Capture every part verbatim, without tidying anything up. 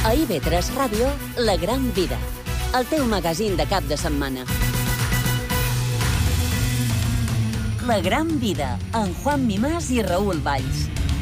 A I V tres Ràdio, La Gran Vida, el teu magazín de cap de setmana. La Gran Vida, amb Juan Mimàs i Raül Valls.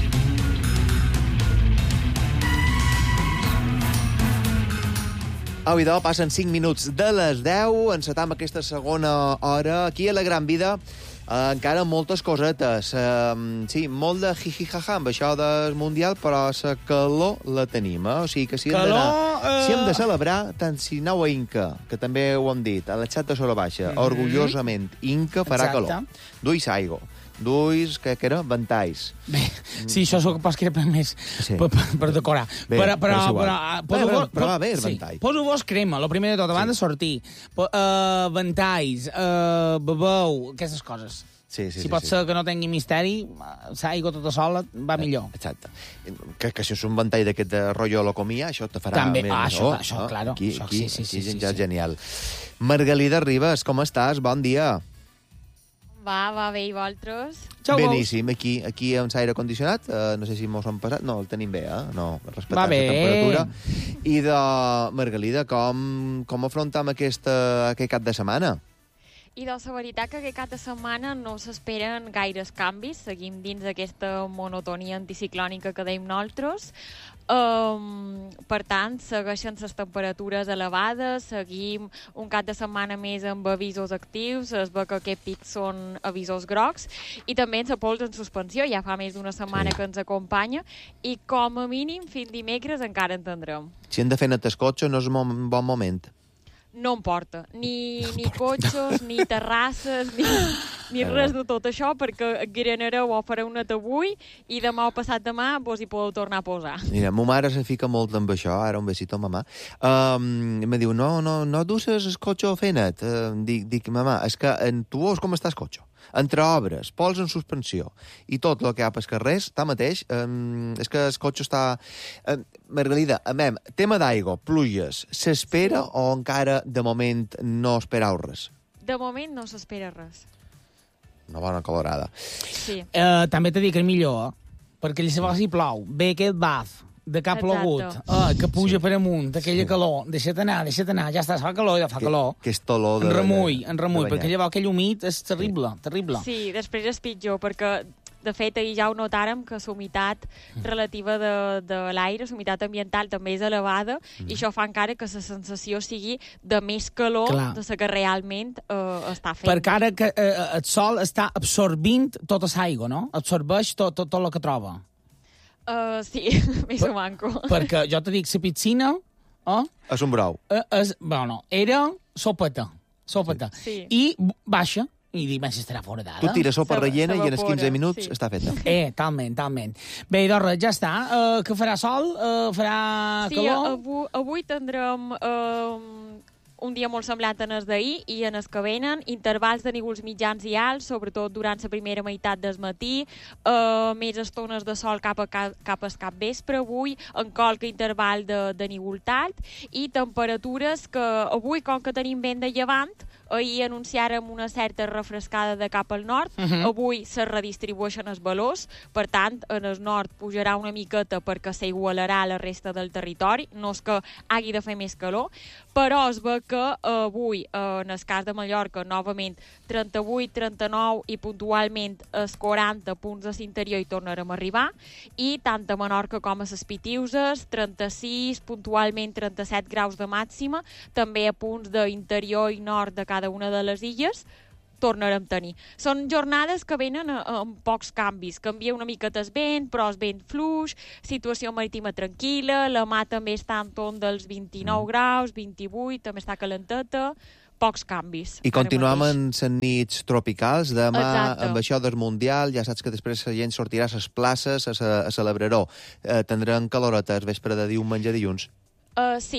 Au, idò, passen cinc minuts de les deu, encetam aquesta segona hora. Aquí a La Gran Vida eh, encara moltes cosetes. Eh, sí, molt de jiji-jaja amb això del Mundial, però la calor la tenim, eh? O sigui que si hem, calor, eh... si hem de celebrar, tant si aneu a Inca, que també ho hem dit, a la xat de Sora Baixa, mm -hmm. orgullosament, Inca farà Exacte. calor. Duis aigua. Duis, què que era? Ventalls. Bé, sí, això és el que pas que era per més, Sí. per, per, per decorar. Bé, però, però, però és igual. però, Bé, poso però- vos- però va bé el sí, ventall. Poso vos crema, el primer de tot, abans de sortir. Po- Uh, ventalls, uh, bebeu, aquestes coses. Sí, sí, si sí, pot sí. ser que no tingui misteri, l'aigua tota sola va millor. Exacte. Que, que si és un ventall d'aquest de rotllo locomia, això te farà També. més... Ah, això, oh, això, oh, claro. Aquí, Això, aquí, sí, sí, sí, aquí sí, ja sí. genial. Margalida Ribas, com estàs? Bon dia. Va, va bé, i vosaltres? Xau, Beníssim. Aquí, aquí amb l'aire condicionat, uh, no sé si mos han passat... No, el tenim bé, eh? No, respectant Va la bé. temperatura. I de Margalida, com, com afrontam aquesta, aquest cap de setmana? I doncs la veritat que aquest cap de setmana no s'esperen gaires canvis. Seguim dins d'aquesta monotonia anticiclònica que deim nosaltres. Um, per tant, segueixen les temperatures elevades, seguim un cap de setmana més amb avisos actius, es veu que aquests pics són avisos grocs, i també ens pols en suspensió, ja fa més d'una setmana Sí. que ens acompanya, i com a mínim fins dimecres encara en tindrem. Si hem de fer net el cotxe, no és un bon moment. No em porta. Ni, no ni cotxes, ni terrasses, ni, ni res de tot això, perquè granareu o fareu net avui i demà o passat demà vos hi podeu tornar a posar. Mira, ma mare se fica molt amb això, ara un besito, mamà. Um, I me diu, no, no, no duces el cotxe a fer net. Uh, dic, dic, mamà, és que en tu veus com està el cotxe. Entre obres, pols en suspensió i tot el que hi ha pels carrers, tanmateix, um, és que el cotxe està... Uh, Margalida, amem, tema d'aigua, pluges, s'espera sí. o encara de moment no esperau res? De moment no s'espera res. Una bona colorada. Sí. Uh, també t'he dit que és millor, eh? Perquè si si plou, ve aquest baf de que ha Exacte. plogut, uh, que puja sí. per amunt, aquella sí. calor, deixa't anar, deixa't anar, ja està, fa calor, ja fa Que, calor. que és olor de... En remull, en remull, de banyar. perquè llavors aquell humit és terrible, terrible. Sí, després és pitjor, perquè de fet ahir ja ho notàrem que la humitat relativa de, de l'aire, la humitat ambiental també és elevada, mm. i això fa encara que la sensació sigui de més calor Clar. de la que realment eh, està fent. Perquè ara que eh, el sol està absorbint tota l'aigua, no? Absorbeix tot, tot, tot el que troba. Uh, sí, més o manco. Perquè jo te dic, la piscina eh, És un brou. eh, és, bueno, era sopeta, sopeta. Sí. I baixa, i dic, ben, si estarà fora d'ara. Tu tires sopa S'eva- rellena i en els s'evapora, quinze minuts sí. està feta. Eh, talment, talment. Bé, doncs res, ja està. Uh, que farà sol? Uh, farà Sí, calor? avui, avui tindrem eh, un dia molt semblant en els d'ahir i en els que venen, intervals de nívols mitjans i alts, sobretot durant la primera meitat del matí, eh, més estones de sol cap a ca, cap al capvespre avui, en qualque interval de, de nívol tard, i temperatures que avui, com que tenim vent de llevant, ahir anunciàrem una certa refrescada de cap al nord, Uh -huh. avui se redistribueixen els valors, per tant, en el nord pujarà una miqueta perquè s'igualarà a la resta del territori, no és que hagi de fer més calor, però es veu que avui, eh, en el cas de Mallorca, novament trenta-vuit, trenta-nou i puntualment els quaranta punts de l'interior hi tornarem a arribar, i tant a Menorca com a les Pitiuses, trenta-sis, puntualment trenta-set graus de màxima, també a punts d'interior i nord de cada una de les illes, tornarem a tenir. Són jornades que venen a, a, amb pocs canvis. Canvia una miqueta el vent, però el vent fluix, situació marítima tranquil·la, la mà també està en torn dels vint-i-nou mm. graus, vint-i-vuit, també està calenteta, pocs canvis. I continuam ara en les nits tropicals. Demà, Exacte. amb això del Mundial, ja saps que després la gent sortirà a les places a, a celebrar-ho. Eh, tindran caloreta el vespre de diumenge dilluns. Uh, sí,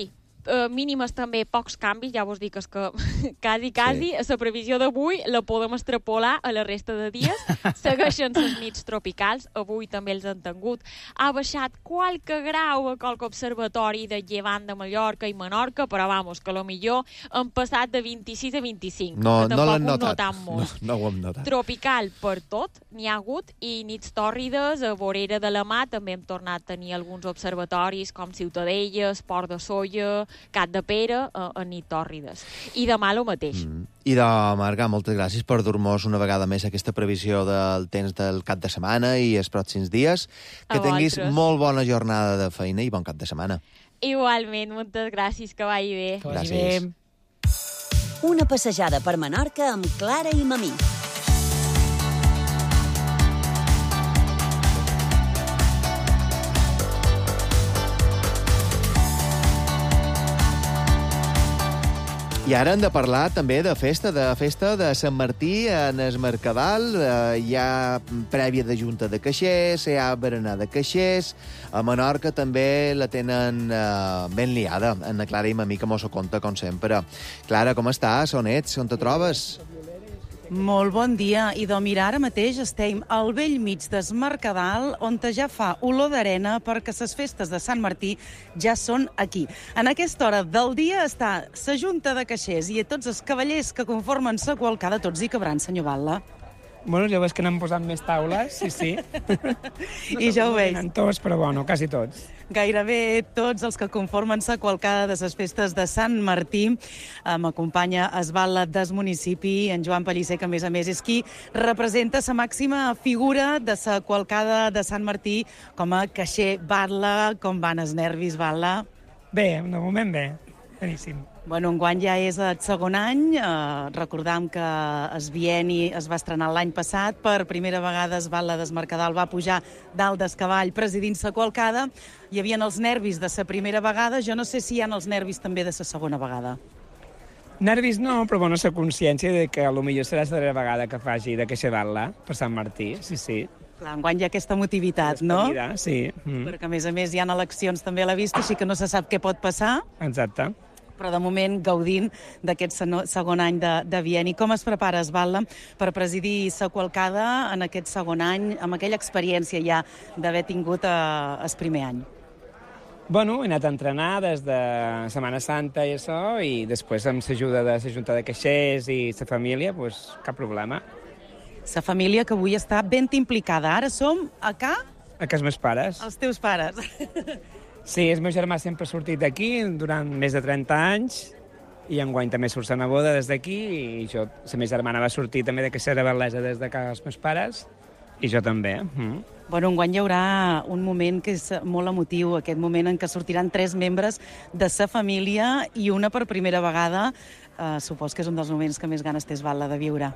Uh, mínimes també pocs canvis, ja vos dic és que quasi, quasi, sí. La previsió d'avui la podem extrapolar a la resta de dies. Segueixen les nits tropicals, avui també els han tingut. Ha baixat qualque grau a qualque observatori de Llevant de Mallorca i Menorca, però vamos, que a lo millor han passat de vint-i-sis a vint-i-cinc. No, que no l'han notat. notat. No, no ho hem notat. Tropical per tot, n'hi ha hagut, i nits tòrrides, a Vorera de la Mar també hem tornat a tenir alguns observatoris com Ciutadella, Port de Solla, Cat de Pere, a, a nit tòrrides. I demà el mateix. Mm. I de Marga, moltes gràcies per dur-nos una vegada més aquesta previsió del temps del cap de setmana i els pròxims dies. Que a tinguis vosaltres. molt bona jornada de feina i bon cap de setmana. Igualment, moltes gràcies, que vagi bé. Que vagi Gràcies. bé. Una passejada per Menorca amb Clara i Mamí. I ara hem de parlar també de festa, de festa de Sant Martí en el Mercadal. Eh, hi ha prèvia de Junta de Caixers, hi ha berenar de Caixers. A Menorca també la tenen eh, ben liada. En la Clara i Mamí, que mos ho conta, com sempre. Clara, com estàs? On ets? On te trobes? Molt bon dia. I de mirar, ara mateix estem al vell mig del Mercadal, on ja fa olor d'arena perquè les festes de Sant Martí ja són aquí. En aquesta hora del dia està la Junta de Caixers i tots els cavallers que conformen la qualcada, tots hi cabran, senyor Batlle. Bueno, ja veus que n'han posat més taules, sí, sí. I ja ho veig. No tots, però bueno, quasi tots. Gairebé tots els que conformen la qualcada de les festes de Sant Martí. M'acompanya es Batlle del municipi, en Joan Pellicer, que a més a més és qui representa la màxima figura de la qualcada de Sant Martí com a caixer. Batlle, com van els nervis, Batlle? Bé, de moment bé. Beníssim. Bueno, enguany ja és el segon any. Eh, recordam que el bienni es va estrenar l'any passat. Per primera vegada es Batlle del Mercadal va pujar dalt del cavall presidint la qualcada. Hi havia els nervis de la primera vegada. Jo no sé si hi ha els nervis també de la segona vegada. Nervis no, però bueno, la consciència de que potser serà la darrera vegada que faci de queixa Batlle per Sant Martí, sí, sí. Clar, enguany hi ha aquesta motivitat, no? Mira, sí. Mm. Perquè, a més a més, hi ha eleccions també a la vista, així que no se sap què pot passar. Exacte. Però de moment gaudint d'aquest segon any de, de bienni. Com es prepara es Batlle per presidir la qualcada en aquest segon any, amb aquella experiència ja d'haver tingut eh, el primer any? Bueno, he anat a entrenar des de Setmana Santa i això, i després amb l'ajuda de la Junta de Caixers i la família, doncs cap problema. La família que avui està ben implicada. Ara som a ca? A casa meus pares. Els teus pares. Sí, el meu germà sempre ha sortit d'aquí durant més de trenta anys i enguany també surt la neboda des d'aquí i jo, la meva germana va sortir també de Caixera Bel·lesa des de casa dels meus pares i jo també. Mm. Bueno, enguany hi haurà un moment que és molt emotiu, aquest moment en què sortiran tres membres de sa família i una per primera vegada. Eh, supos que és un dels moments que més ganes tens, Batlle, de viure.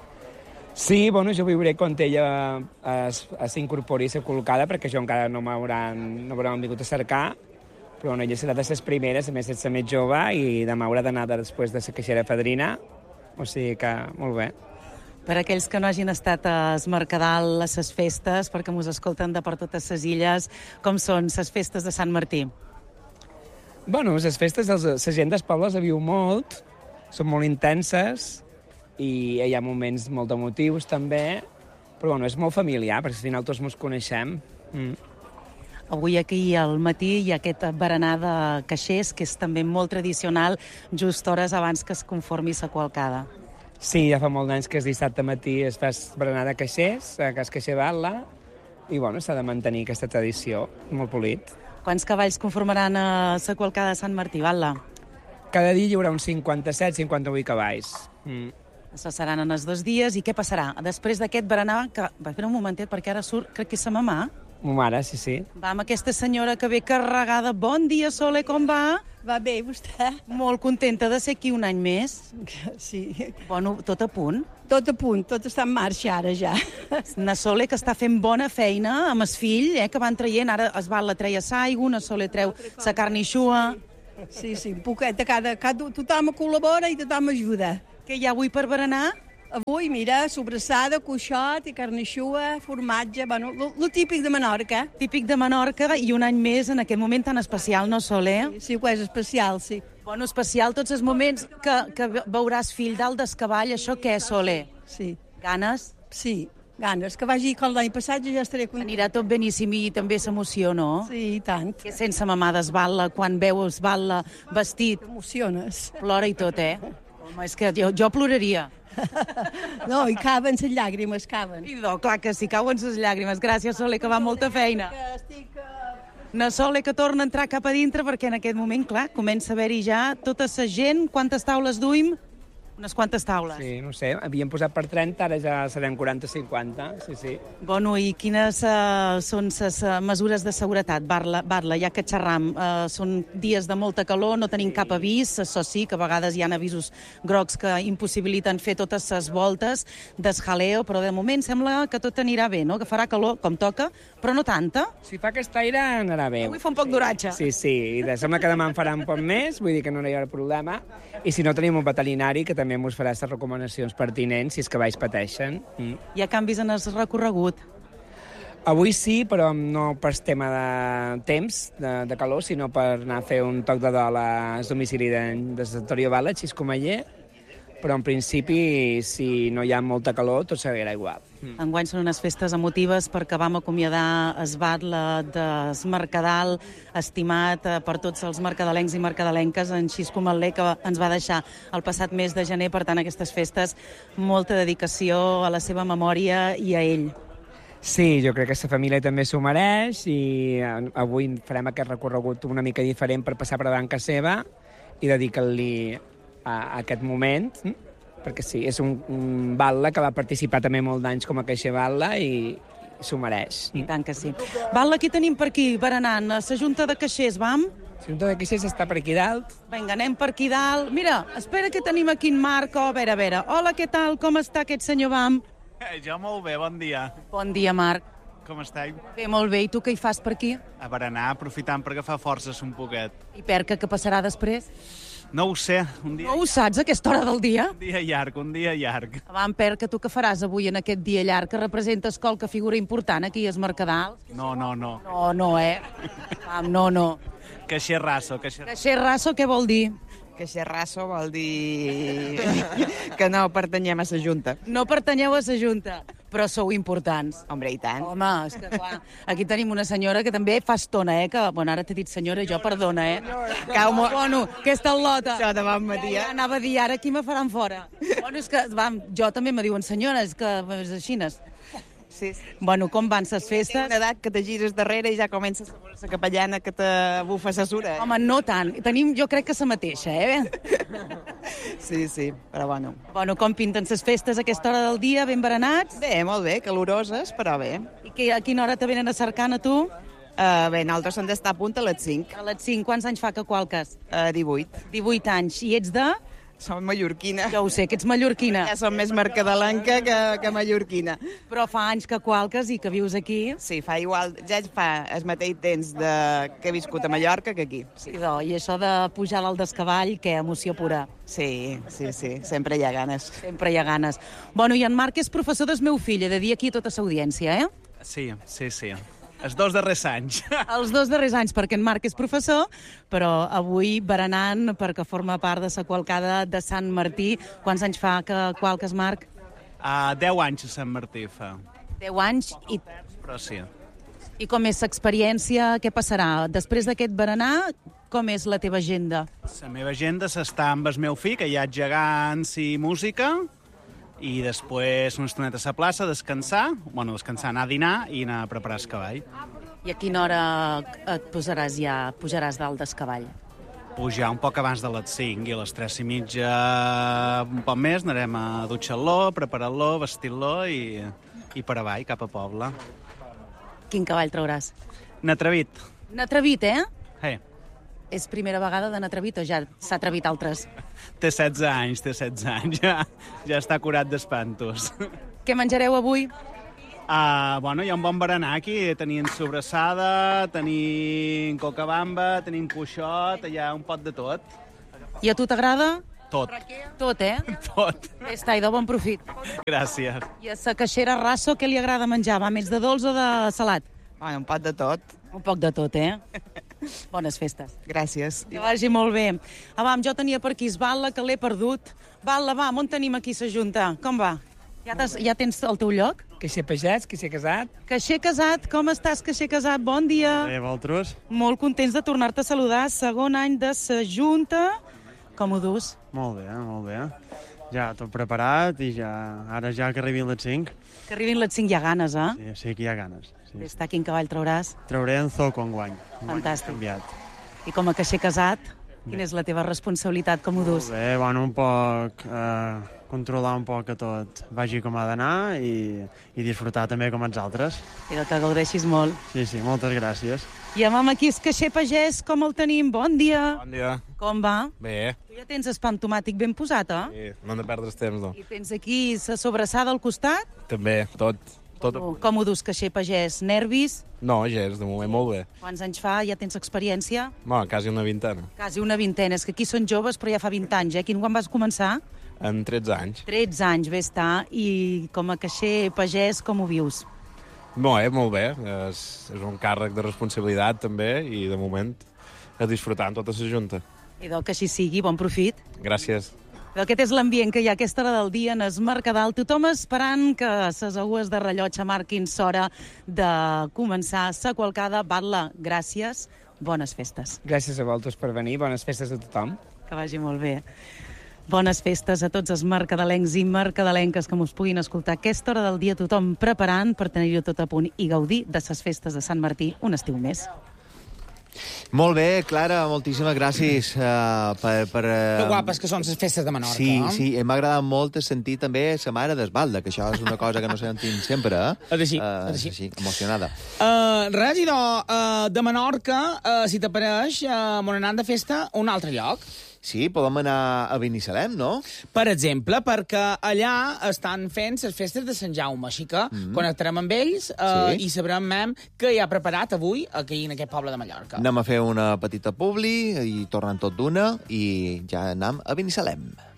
Sí, bueno, jo viuré quan ella s'incorpori a la col·locada, perquè jo encara no m'hauran no m'hauran vingut a cercar, però bueno, ella serà de les primeres, a més és la més jove, i demà haurà d'anar després de la caixera fadrina, o sigui que molt bé. Per aquells que no hagin estat a es Mercadal, a les festes, perquè mos escolten de per totes les illes, com són les festes de Sant Martí? Bueno, les festes, la gent dels pobles la viu molt, són molt intenses, i hi ha moments molt emotius també, però bueno, és molt familiar, perquè al final tots ens coneixem. Mm. Avui aquí al matí hi ha aquest berenar de caixers, que és també molt tradicional, just hores abans que es conformi la qualcada. Sí, ja fa molt d'anys que és dissabte matí es fa berenar de caixers, a Cas Caixer Batlle, i bueno, s'ha de mantenir aquesta tradició, molt polit. Quants cavalls conformaran a la qualcada de Sant Martí, Batlle? Cada dia hi haurà uns cinquanta-set cinquanta-vuit cavalls. Mm. Això seran en els dos dies. I què passarà? Després d'aquest berenar, que... Va, espera un momentet, perquè ara surt, crec que és sa mamà. Ma mare, sí, sí. Va amb aquesta senyora que ve carregada. Bon dia, Sole, com va? Va bé, vostè? Molt contenta de ser aquí un any més. Sí. Bueno, tot a punt. Tot a punt, tot està en marxa ara ja. Na Sole, que està fent bona feina amb el fill, eh, que van traient. Ara es Batlle treia s'aigua, na Sole treu sa carn i xua. Sí, sí, un poquet de cada, cada... Tothom col·labora i tothom ajuda. Què hi ha avui per berenar? Avui, mira, sobrassada, cuixot i carnixua, formatge, bueno, el típic de Menorca. Típic de Menorca i un any més en aquest moment tan especial, no, Soler? Sí, ho és especial, sí. Bueno, especial tots els moments que, que veuràs fill dalt d'escavall, això què és, Soler? Sí. Ganes? Sí, ganes. Que vagi com l'any passat jo ja estaré content. Anirà tot beníssim i també s'emoció, no? Sí, i tant. Que sense mamà d'Esballa, quan veu Esballa vestit, T'emociones. plora i tot, eh? Home, és que jo, jo ploraria. No, i caben les llàgrimes, caben. I no, clar que sí, cauen les llàgrimes. Gràcies, Soler, que va molta feina. Que estic... Na Soler que torna a entrar cap a dintre perquè en aquest moment, clar, comença a haver-hi ja tota la gent. Quantes taules duim? Unes quantes taules. Sí, no sé, havíem posat per trenta, ara ja serem quaranta cinquanta, sí, sí. Bueno, i quines uh, són les uh, mesures de seguretat? Barla, Barla, ja que xerram, uh, són dies de molta calor, no tenim cap avís, això sí, que a vegades hi ha avisos grocs que impossibiliten fer totes les voltes d'esjaleo, però de moment sembla que tot anirà bé, no? Que farà calor, com toca, però no tanta. Si fa aquest aire, anarà bé. Avui fa un poc d'oratge. Sí, sí, i de- sembla que demà en farà un poc més, vull dir que no hi haurà problema. I si no, tenim un veterinari que també ens farà les recomanacions pertinents si és que vais pateixen. Mm. Hi ha canvis en el recorregut. Avui sí, però no per tema de temps, de, de calor, sinó per anar a fer un toc de dol al domicili de, de Santorio Valla, Xiscomeller, però en principi, si no hi ha molta calor, tot seguirà igual. Mm. Enguany són unes festes emotives perquè vam acomiadar Esbatla des Mercadal, estimat eh, per tots els mercadalencs i mercadalenques, en Xisco Matler, que ens va deixar el passat mes de gener. Per tant, aquestes festes, molta dedicació a la seva memòria i a ell. Sí, jo crec que la família també s'ho mereix i eh, avui farem aquest recorregut una mica diferent per passar per davant casa seva i dedicar-li a, a aquest moment, hm? perquè sí, és un, un batlle que va participar també molt d'anys com a caixer batlle i s'ho mereix. I tant que sí. Batlle, qui tenim per aquí, berenant? A la Junta de Caixers, vam? Si un de caixers està per aquí dalt, Vinga, anem per aquí dalt. Mira, espera que tenim aquí en Marc. Oh, a veure, a veure. Hola, què tal? Com està aquest senyor Bam? Eh, jo molt bé, bon dia. Bon dia, Marc. Com esteu? Bé, molt bé. I tu què hi fas per aquí? A berenar, aprofitant per agafar forces un poquet. I Perca, què passarà després? No ho sé, un dia, No ho saps, a aquesta hora del dia? un dia llarg, un dia llarg. Vam, Perca, tu què faràs avui en aquest dia llarg que representes qualque figura important aquí a Mercadal? No, no, no. No, no, eh? Vam, no, no. Caixer raso, caixer... Caixer raso, què vol dir? Que xerrasso vol dir que no pertanyem a la Junta. No pertanyeu a la Junta, però sou importants. Hombre, i tant. Home, és que clar, aquí tenim una senyora que també fa estona, eh? Que, bueno, ara t'he dit senyora, jo perdona, eh? Cau molt... Bueno, aquesta al·lota. Això de bon matí, Ja, eh? ja anava a dir, ara aquí me faran fora. Bueno, és que, vam, jo també me diuen senyora, és que és aixines. Sí, sí. Bueno, com van ses Té festes? una edat que te gires darrere i ja comences a veure la capellana que te bufa la sura. Home, no tant. Tenim, jo crec que la mateixa, eh? Sí, sí, però bueno. Bueno, com pinten ses festes a aquesta hora del dia, ben berenats? Bé, molt bé, caloroses, però bé. I que, a quina hora te venen a cercar, a tu? Uh, bé, nosaltres hem d'estar a punt a les cinc. A les cinc. Quants anys fa que qualques? Uh, divuit. divuit anys. I ets de? Som mallorquina. Ja ho sé, que ets mallorquina. Ja som més mercadelenca que, que mallorquina. Però fa anys que qualques i que vius aquí. Sí, fa igual, ja fa el mateix temps de, que he viscut a Mallorca que aquí. Sí, Idò, I això de pujar a l'alt d'escavall, que emoció pura. sí, sí, sí, sempre hi ha ganes. Sempre hi ha ganes. Bueno, i en Marc és professor del meu fill, he de dir aquí a tota l'audiència, eh? Sí, sí, sí. Els dos darrers anys. Els dos darrers anys, perquè en Marc és professor, però avui berenant perquè forma part de la qualcada de Sant Martí. Quants anys fa que qualques, Marc? Uh, deu anys a Sant Martí fa. Deu anys. I, Però sí. i com és l'experiència? Què passarà? Després d'aquest berenar, com és la teva agenda? La meva agenda s'està amb el meu fill, que hi ha gegants i música, i després una estoneta a la plaça, descansar, bueno, descansar, anar a dinar i anar a preparar el cavall. I a quina hora et posaràs ja, pujaràs dalt del cavall? Pujar un poc abans de les cinc i a les tres i mitja un poc més anarem a dutxar-lo, preparar-lo, vestir-lo i, i per avall, cap a poble. Quin cavall trauràs? N'atrevit. N'atrevit, eh? Hey. És primera vegada de n'atrevit o ja s'ha atrevit altres? Té setze anys, té setze anys, ja, ja està curat d'espantos. Què menjareu avui? Uh, bueno, hi ha un bon berenar aquí, tenim sobrassada, tenim cocabamba, tenim cuixot, hi ha un pot de tot. I a tu t'agrada? Tot. Tot, eh? Tot. Bé, està, i de bon profit. Gràcies. I a sa caixera Rasso, què li agrada menjar? Va, més de dolç o de salat? Bueno, un pot de tot. Un poc de tot, eh? Bones festes. Gràcies. Que vagi molt bé. Ah, va, jo tenia per aquí Esbala, que l'he perdut. Vala, va, on tenim aquí sa junta? Com va? Ja, ja tens el teu lloc? Caixer pagès, caixer casat. Caixer Casat, com estàs, Caixer Casat? Bon dia. Bé, vosaltres? Molt contents de tornar-te a saludar. Segon any de sa junta. Com ho dus? Molt bé, molt bé. Ja tot preparat i ja ara ja que arribin les cinc. Que arribin les cinc, hi ha ganes, eh? Sí, sí que hi ha ganes. Sí. Bé, està, quin cavall trauràs? Trauré en Zoco enguany. Fantàstic. Canviat. I com a Caixer Casat, quina és la teva responsabilitat? Com ho dus? Molt bé, bueno, un poc... Eh, controlar un poc que tot vagi com ha d'anar i, i disfrutar també com els altres. I que gaudeixis molt. Sí, sí, moltes gràcies. I amb aquí és Caixer Pagès, com el tenim? Bon dia. Bon dia. Com va? Bé. Tu ja tens espam tomàtic ben posat, eh? Sí, no hem de perdre el temps, no. I tens aquí sa sobrassada al costat? També, tot. tot... Com, com ho dus, Caixer Pagès? Nervis? No, gens, de moment molt bé. Quants anys fa? Ja tens experiència? Bueno, quasi una vintena. Quasi una vintena. És que aquí són joves, però ja fa vint anys, eh? Quin quan vas començar? En tretze anys. tretze anys, bé està. I com a Caixer Pagès, com ho vius? Molt bé, molt bé. És, és un càrrec de responsabilitat, també, i de moment a disfrutar amb tota la junta. I del que així sigui, bon profit. Gràcies. Però aquest és l'ambient que hi ha a aquesta hora del dia en Es Mercadal. Tothom esperant que ses agues de rellotge marquin s'hora de començar sa qualcada. Batla, gràcies. Bones festes. Gràcies a vosaltres per venir. Bones festes a tothom. Que vagi molt bé. Bones festes a tots els mercadalencs i mercadalenques que mos puguin escoltar a aquesta hora del dia, tothom preparant per tenir-ho tot a punt i gaudir de ses festes de Sant Martí un estiu més. Molt bé, Clara, moltíssimes gràcies uh, per... per uh... Que guapes que són les festes de Menorca. Sí, sí, m'ha agradat molt sentir també sa mare d'Esbalda, que això és una cosa que no sentim sempre, eh? És així, uh, és així. així. Emocionada. Uh, res, idò, uh, de Menorca, uh, si t'apareix, uh, m'on anant de festa a un altre lloc. Sí, podem anar a Binissalem, no? Per exemple, perquè allà estan fent les festes de Sant Jaume, així que mm. connectarem amb ells uh, sí. i sabrem què hi ha preparat avui aquí en aquest poble de Mallorca. Anem a fer una petita publi i tornem tot d'una i ja anem a Binissalem.